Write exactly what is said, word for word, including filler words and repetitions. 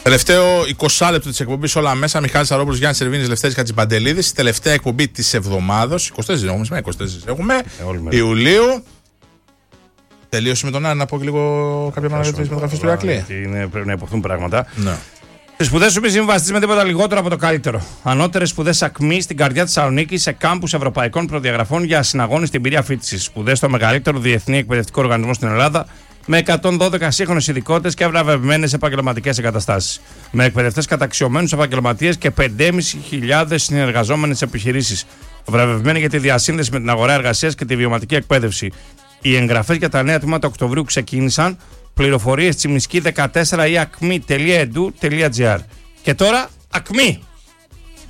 Τελευταίο είκοσι λεπτό της εκπομπής όλα μέσα. Μιχάλης Σαρόπουλος, Γιάννης Σερβίνης, Λευτέρης Χατζηπαντελίδης. Τελευταία εκπομπή της εβδομάδος. είκοσι τέσσερα έχουμε σήμερα, είκοσι τέσσερα έχουμε. Ε, Ιουλίου. Τελείωσε με τον Άρη, να πω και λίγο κάποια πράγματα για τις μεταγραφές του Ηρακλή. Πρέπει να υποθούν πράγματα. Ναι. Τις σπουδές σου μη συμβαστείς με τίποτα λιγότερο από το καλύτερο. Ανώτερες σπουδές ΑΚΜΗ στην καρδιά της Θεσσαλονίκης, σε κάμπους ευρωπαϊκών προδιαγραφών για συναγώνιστη εμπειρία φοιτησης. Σπουδές στο μεγαλύτερο διεθνή εκπαιδευτικό οργανισμό στην Ελλάδα, με εκατόν δώδεκα σύγχρονες ειδικότητες και βραβευμένες επαγγελματικές εγκαταστάσεις. Με εκπαιδευτές καταξιωμένους επαγγελματίες και πεντέμισι χιλιάδες συνεργαζόμενες επιχειρήσεις. Βραβευμένοι για τη διασύνδεση με την αγορά εργασίας και τη βιωματική εκπαίδευση. Οι εγγραφές για τα νέα τμήματα Οκτωβρίου ξεκίνησαν. Πληροφορίες τσιμισκή δεκατέσσερα ή ακμή τελεία e d u τελεία g r. Και τώρα ακμή!